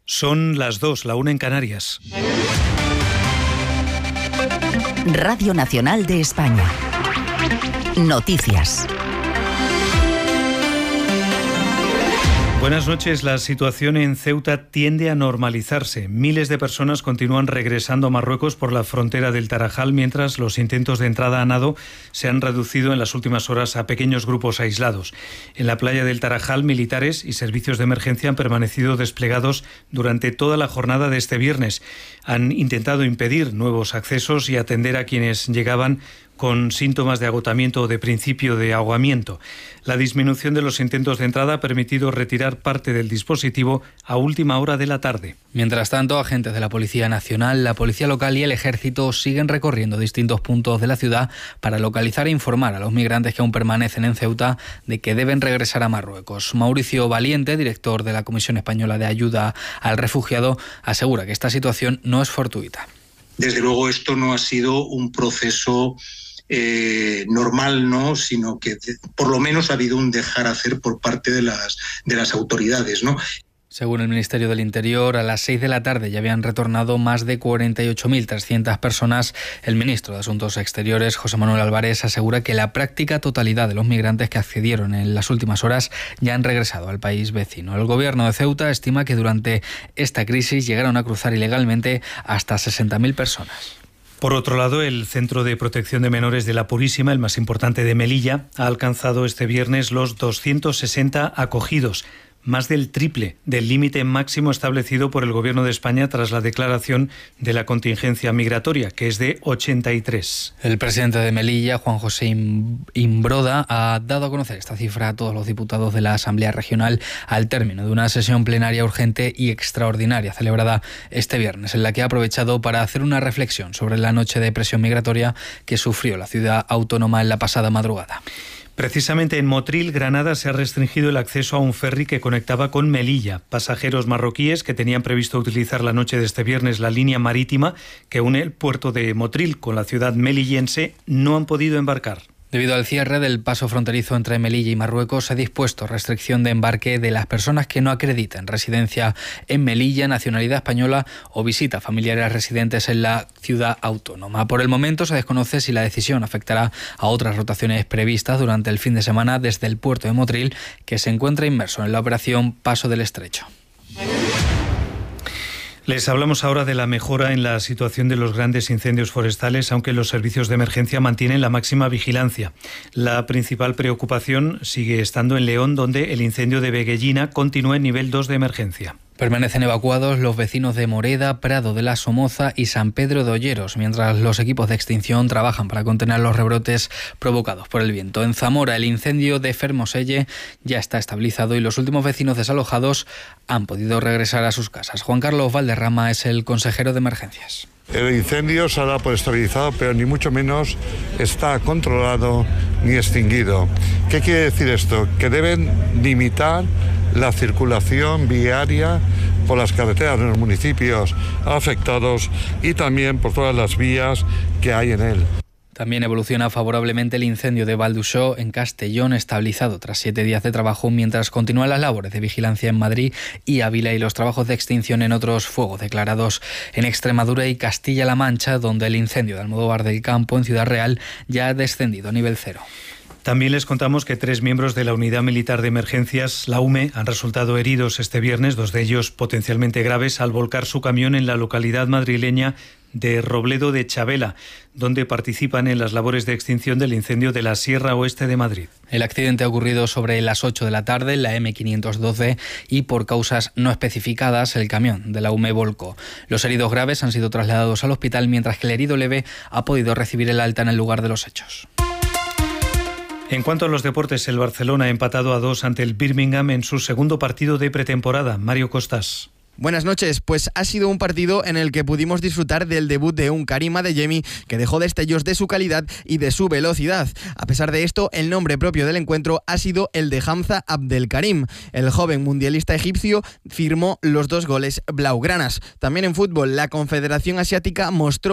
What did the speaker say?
Son las 2, la 1 en Canarias. Radio Nacional de España. Noticias. Buenas noches. La situación en Ceuta tiende a normalizarse. Miles de personas continúan regresando a Marruecos por la frontera del Tarajal, mientras los intentos de entrada a nado se han reducido en las últimas horas a pequeños grupos aislados. En la playa del Tarajal, militares y servicios de emergencia han permanecido desplegados durante toda la jornada de este viernes. Han intentado impedir nuevos accesos y atender a quienes llegaban con síntomas de agotamiento o de principio de ahogamiento. La disminución de los intentos de entrada ha permitido retirar parte del dispositivo a última hora de la tarde. Mientras tanto, agentes de la Policía Nacional, la Policía Local y el Ejército siguen recorriendo distintos puntos de la ciudad para localizar e informar a los migrantes que aún permanecen en Ceuta de que deben regresar a Marruecos. Mauricio Valiente, director de la Comisión Española de Ayuda al Refugiado, asegura que esta situación no es fortuita. Desde luego esto no ha sido un proceso normal, ¿no? Sino que por lo menos ha habido un dejar hacer por parte de las autoridades, ¿no? Según el Ministerio del Interior, a las 6 de la tarde ya habían retornado más de 48.300 personas. El ministro de Asuntos Exteriores, José Manuel Álvarez, asegura que la práctica totalidad de los migrantes que accedieron en las últimas horas ya han regresado al país vecino. El gobierno de Ceuta estima que durante esta crisis llegaron a cruzar ilegalmente hasta 60.000 personas. Por otro lado, el Centro de Protección de Menores de la Purísima, el más importante de Melilla, ha alcanzado este viernes los 260 acogidos, más del triple del límite máximo establecido por el Gobierno de España tras la declaración de la contingencia migratoria, que es de 83. El presidente de Melilla, Juan José Imbroda, ha dado a conocer esta cifra a todos los diputados de la Asamblea Regional al término de una sesión plenaria urgente y extraordinaria celebrada este viernes, en la que ha aprovechado para hacer una reflexión sobre la noche de presión migratoria que sufrió la ciudad autónoma en la pasada madrugada. Precisamente en Motril, Granada, se ha restringido el acceso a un ferry que conectaba con Melilla. Pasajeros marroquíes que tenían previsto utilizar la noche de este viernes la línea marítima que une el puerto de Motril con la ciudad melillense no han podido embarcar. Debido al cierre del paso fronterizo entre Melilla y Marruecos, se ha dispuesto restricción de embarque de las personas que no acrediten residencia en Melilla, nacionalidad española o visita a familiares residentes en la ciudad autónoma. Por el momento se desconoce si la decisión afectará a otras rotaciones previstas durante el fin de semana desde el puerto de Motril, que se encuentra inmerso en la operación Paso del Estrecho. Les hablamos ahora de la mejora en la situación de los grandes incendios forestales, aunque los servicios de emergencia mantienen la máxima vigilancia. La principal preocupación sigue estando en León, donde el incendio de Veguellina continúa en nivel 2 de emergencia. Permanecen evacuados los vecinos de Moreda, Prado de la Somoza y San Pedro de Olleros, mientras los equipos de extinción trabajan para contener los rebrotes provocados por el viento. En Zamora, el incendio de Fermoselle ya está estabilizado y los últimos vecinos desalojados han podido regresar a sus casas. Juan Carlos Valderrama es el consejero de emergencias. El incendio se ha dado por estabilizado, pero ni mucho menos está controlado ni extinguido. ¿Qué quiere decir esto? Que deben limitar la circulación viaria por las carreteras de los municipios afectados y también por todas las vías que hay en él. También evoluciona favorablemente el incendio de Valduxó en Castellón, estabilizado tras 7 días de trabajo, mientras continúan las labores de vigilancia en Madrid y Ávila y los trabajos de extinción en otros fuegos declarados en Extremadura y Castilla-La Mancha, donde el incendio de Almodóvar del Campo en Ciudad Real ya ha descendido a nivel 0. También les contamos que 3 miembros de la Unidad Militar de Emergencias, la UME, han resultado heridos este viernes, 2 de ellos potencialmente graves, al volcar su camión en la localidad madrileña de Robledo de Chabela, donde participan en las labores de extinción del incendio de la Sierra Oeste de Madrid. El accidente ha ocurrido sobre las 8 de la tarde en la M512 y por causas no especificadas el camión de la UME volcó. Los heridos graves han sido trasladados al hospital, mientras que el herido leve ha podido recibir el alta en el lugar de los hechos. En cuanto a los deportes, el Barcelona ha empatado a 2 ante el Birmingham en su segundo partido de pretemporada. Mario Costas. Buenas noches, pues ha sido un partido en el que pudimos disfrutar del debut de un Karim Adeyemi que dejó destellos de su calidad y de su velocidad. A pesar de esto, el nombre propio del encuentro ha sido el de Hamza Abdelkarim. El joven mundialista egipcio firmó los 2 goles blaugranas. También en fútbol, la Confederación Asiática mostró